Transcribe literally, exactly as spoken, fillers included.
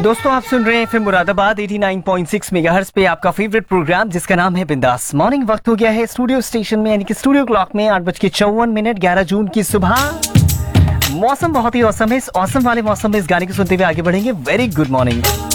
दोस्तों आप सुन रहे हैं फिल्म मुरादाबाद नवासी पॉइंट सिक्स मेगाहर्ट्ज पे आपका फेवरेट प्रोग्राम जिसका नाम है बिंदास मॉर्निंग। वक्त हो गया है स्टूडियो स्टेशन में यानी कि स्टूडियो क्लॉक में आठ बज के चौवन मिनट ग्यारह जून की सुबह। मौसम बहुत ही औसम है। इस औसम वाले मौसम में इस गाने को सुनते हुए आगे बढ़ेंगे। Very good morning.